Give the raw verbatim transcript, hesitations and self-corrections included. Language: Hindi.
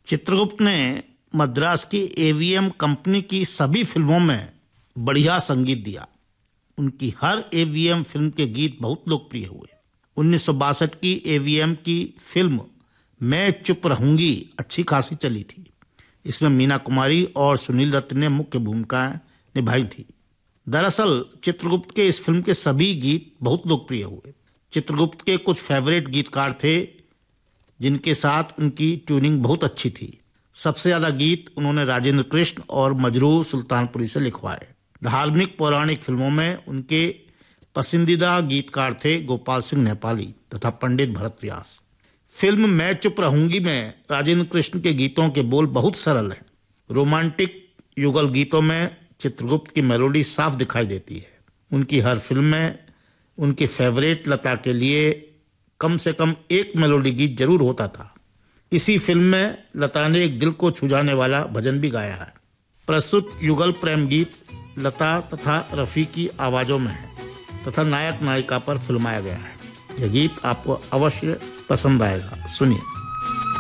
चित्रगुप्त ने मद्रास की एवीएम कंपनी की सभी फिल्मों में बढ़िया संगीत दिया। उनकी हर एवीएम फिल्म के गीत बहुत लोकप्रिय हुए। उन्नीस सौ बासठ की एवीएम की फिल्म मैं चुप रहूंगी अच्छी खासी चली थी। इसमें मीना कुमारी और सुनील दत्त ने मुख्य भूमिकाएं निभाई थी। दरअसल चित्रगुप्त के इस फिल्म के सभी गीत बहुत लोकप्रिय हुए। चित्रगुप्त के कुछ फेवरेट गीतकार थे जिनके साथ उनकी ट्यूनिंग बहुत अच्छी थी। सबसे ज्यादा गीत उन्होंने राजेंद्र कृष्ण और मजरूह सुल्तानपुरी से लिखवाए। धार्मिक पौराणिक फिल्मों में उनके पसंदीदा गीतकार थे गोपाल सिंह नेपाली तथा पंडित भरत व्यास। फिल्म मैं चुप रहूंगी में राजेंद्र कृष्ण के गीतों के बोल बहुत सरल हैं। रोमांटिक युगल गीतों में चित्रगुप्त की मेलोडी साफ दिखाई देती है। उनकी हर फिल्म में उनकी फेवरेट लता के लिए कम से कम एक मेलोडी गीत जरूर होता था। इसी फिल्म में लता ने एक दिल को छू जाने वाला भजन भी गाया है। प्रस्तुत युगल प्रेम गीत लता तथा रफी की आवाजों में है तथा नायक नायिका पर फिल्माया गया है। यह गीत आपको अवश्य पसंद आएगा। सुनिए।